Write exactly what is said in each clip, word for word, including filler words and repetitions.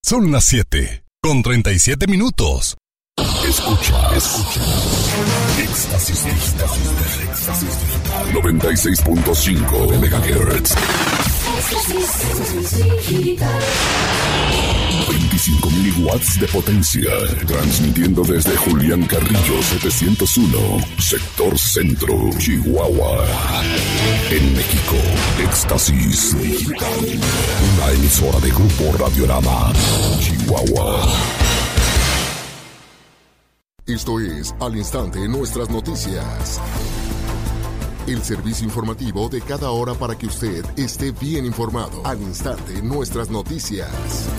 Son las siete con treinta y siete minutos. Escucha, escucha. Éxtasis Digital. Éxtasis Digital. noventa y seis punto cinco megahertz. veinticinco mil watts de potencia. Transmitiendo desde Julián Carrillo setecientos uno, sector centro, Chihuahua. En México, Éxtasis Digital. Una emisora de Grupo Radiorama, Chihuahua. Esto es Al Instante Nuestras Noticias. El servicio informativo de cada hora para que usted esté bien informado. Al Instante Nuestras Noticias.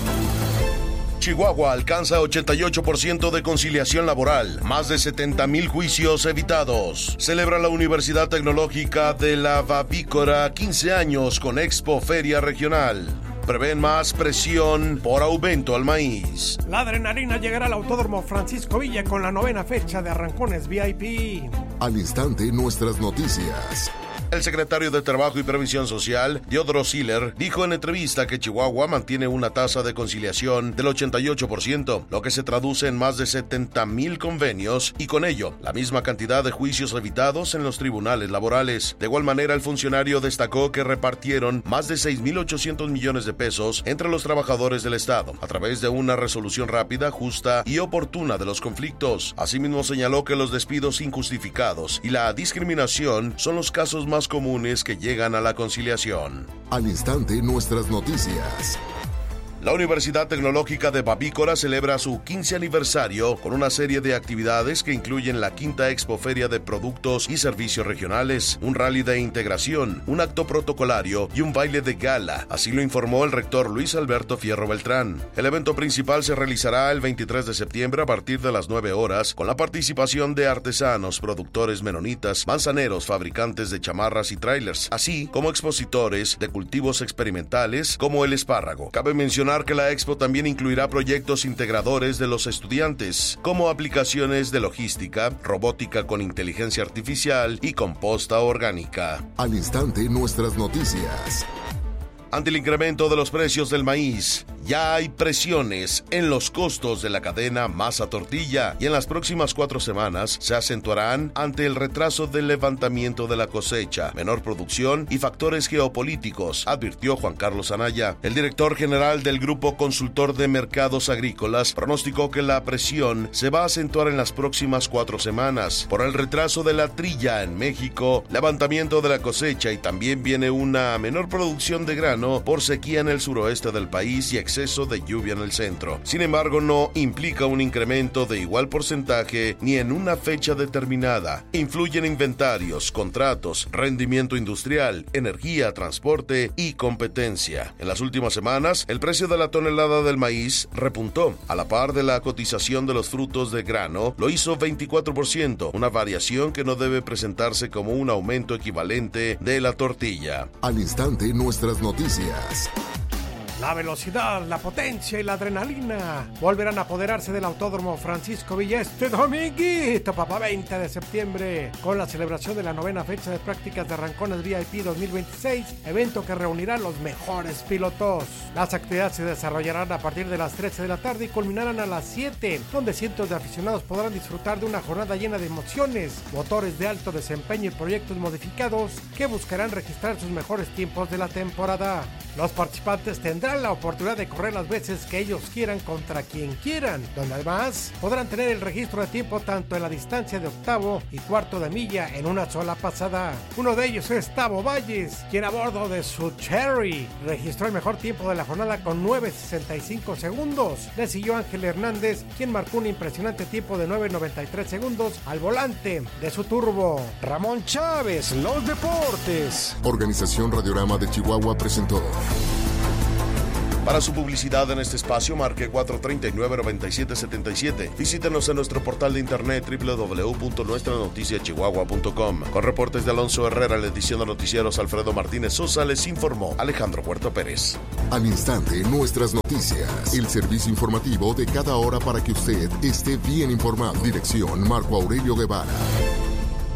Chihuahua alcanza ochenta y ocho por ciento de conciliación laboral, más de setenta mil juicios evitados. Celebra la Universidad Tecnológica de la Babícora quince años con Expo Feria Regional. Prevén más presión por aumento al maíz. La adrenalina llegará al Autódromo Francisco Villa con la novena fecha de Arrancones V I P. Al Instante Nuestras Noticias. El secretario de Trabajo y Previsión Social, Diodoro Siller, dijo en entrevista que Chihuahua mantiene una tasa de conciliación del ochenta y ocho por ciento, lo que se traduce en más de setenta mil convenios y con ello la misma cantidad de juicios evitados en los tribunales laborales. De igual manera, el funcionario destacó que repartieron más de seis mil ochocientos millones de pesos entre los trabajadores del Estado, a través de una resolución rápida, justa y oportuna de los conflictos. Asimismo, señaló que los despidos injustificados y la discriminación son los casos más comunes que llegan a la conciliación. Al Instante Nuestras Noticias. La Universidad Tecnológica de Babícora celebra su quince aniversario con una serie de actividades que incluyen la quinta Expo Feria de Productos y Servicios Regionales, un rally de integración, un acto protocolario y un baile de gala. Así lo informó el rector Luis Alberto Fierro Beltrán. El evento principal se realizará el veintitrés de septiembre a partir de las nueve horas con la participación de artesanos, productores menonitas, manzaneros, fabricantes de chamarras y trailers, así como expositores de cultivos experimentales como el espárrago. Cabe mencionar que la expo también incluirá proyectos integradores de los estudiantes, como aplicaciones de logística, robótica con inteligencia artificial y composta orgánica. Al Instante Nuestras Noticias. Ante el incremento de los precios del maíz, ya hay presiones en los costos de la cadena masa-tortilla y en las próximas cuatro semanas se acentuarán ante el retraso del levantamiento de la cosecha, menor producción y factores geopolíticos, advirtió Juan Carlos Anaya. El director general del Grupo Consultor de Mercados Agrícolas pronosticó que la presión se va a acentuar en las próximas cuatro semanas por el retraso de la trilla en México, levantamiento de la cosecha y también viene una menor producción de grano por sequía en el suroeste del país y exceso de lluvia en el centro. Sin embargo, no implica un incremento de igual porcentaje ni en una fecha determinada. Influyen inventarios, contratos, rendimiento industrial, energía, transporte y competencia. En las últimas semanas, el precio de la tonelada del maíz repuntó. A la par de la cotización de los frutos de grano, lo hizo veinticuatro por ciento, una variación que no debe presentarse como un aumento equivalente de la tortilla. Al Instante Nuestras Noticias. La velocidad, la potencia y la adrenalina volverán a apoderarse del Autódromo Francisco Villa este dominguito, papá, veinte de septiembre, con la celebración de la novena fecha de prácticas de Arrancones V I P dos mil veintiséis, evento que reunirá a los mejores pilotos. Las actividades se desarrollarán a partir de las trece de la tarde y culminarán a las siete, donde cientos de aficionados podrán disfrutar de una jornada llena de emociones, motores de alto desempeño y proyectos modificados que buscarán registrar sus mejores tiempos de la temporada. Los participantes tendrán la oportunidad de correr las veces que ellos quieran contra quien quieran, donde además podrán tener el registro de tiempo tanto en la distancia de octavo y cuarto de milla en una sola pasada. Uno de ellos es Tavo Valles, quien a bordo de su Cherry registró el mejor tiempo de la jornada con nueve sesenta y cinco segundos. Le siguió Ángel Hernández, quien marcó un impresionante tiempo de nueve noventa y tres segundos al volante de su turbo. Ramón Chávez, los deportes. Organización Radiorama de Chihuahua presentó. Para su publicidad en este espacio, marque cuatro tres nueve, nueve siete siete siete. Visítenos en nuestro portal de internet doble u doble u doble u punto nuestra noticia chihuahua punto com. Con reportes de Alonso Herrera, la edición de noticieros Alfredo Martínez Sosa, les informó Alejandro Huerta Pérez. Al Instante Nuestras Noticias, el servicio informativo de cada hora para que usted esté bien informado. Dirección Marco Aurelio Guevara.